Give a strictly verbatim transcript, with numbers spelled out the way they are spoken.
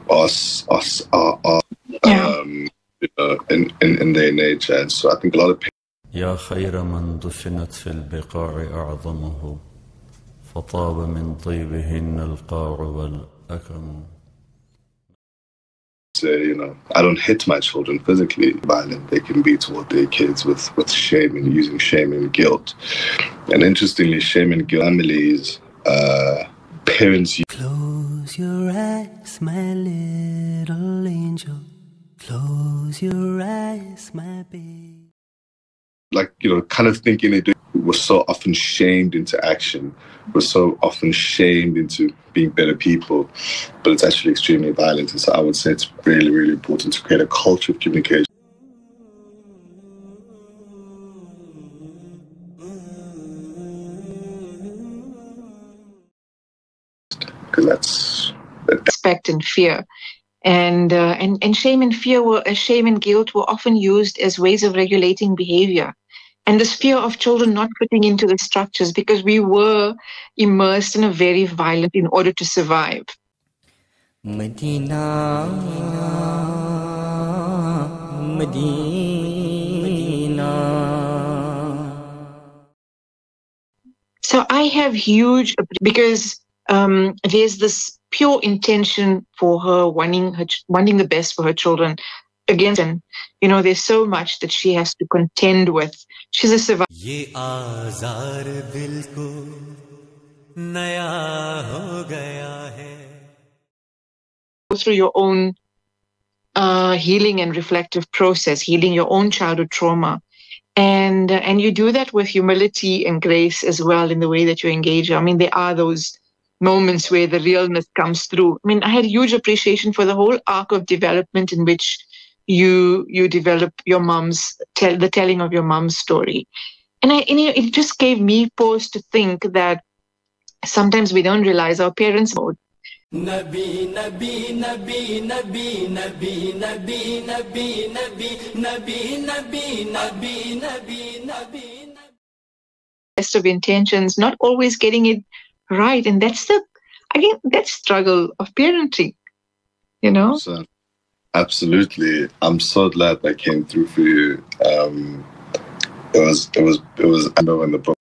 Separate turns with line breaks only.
are, are, are, are
Yeah.
um, you know, in, in, in their nature. And so I think a lot of people
يا خير من دفنت في البقاع أعظمه فطاب من طيبهن القاع والأكم.
say, you know, I don't hit my children physically. Violent they can be toward their kids with, with shame and using shame and guilt. And interestingly, shame and guilt families, uh, parents.
Close your eyes, my little angel. Close your eyes, my baby.
Like, you know, kind of thinking they do, were so often shamed into action, were so often shamed into being better people, but it's actually extremely violent. And so I would say it's really, really important to create a culture of communication. Because that's... That,
Respect and fear. And, uh, and, and shame and fear were, uh, shame and guilt were often used as ways of regulating behavior. And this fear of children not fitting into the structures because we were immersed in a very violent in order to survive.
Medina, Medina.
So I have huge, because um, there's this pure intention for her wanting her, wanting the best for her children. Against, and you know, there's so much that she has to contend with. She's a survivor.
Ye aazar dil ko naya ho gaya hai.
Go through your own uh, healing and reflective process, healing your own childhood trauma, and uh, and you do that with humility and grace as well in the way that you engage. I mean, there are those moments where the realness comes through. I mean, I had huge appreciation for the whole arc of development in which you you develop your mom's tell the telling of your mom's story, and I and it just gave me pause to think that sometimes we don't realize our parents' mode.
Nabi, Nabi, Nabi, Nabi, Nabi, Nabi, Nabi, Nabi, Nabi, Nabi, Nabi, Nabi, Nabi.
Best of intentions, not always getting it right, and that's the again that struggle of parenting, you know.
So, absolutely. I'm so glad that came through for you. Um, it was, it was, it was, I know when the book